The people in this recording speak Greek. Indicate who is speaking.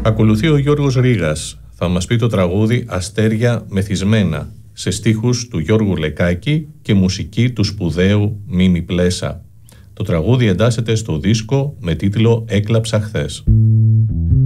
Speaker 1: Ακολουθεί ο Γιώργος Ρήγας. Θα μας πει το τραγούδι «Αστέρια μεθυσμένα» σε στίχους του Γιώργου Λεκάκη και μουσική του σπουδαίου Μίμη Πλέσα. Το τραγούδι εντάσσεται στο δίσκο με τίτλο «Έκλαψα χθες».